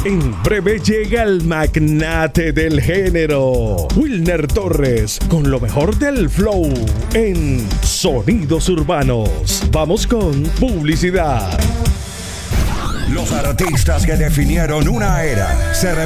En breve llega el magnate del género, Wilner Torres, con lo mejor del flow en Sonidos Urbanos. Vamos con publicidad. Los artistas que definieron una era se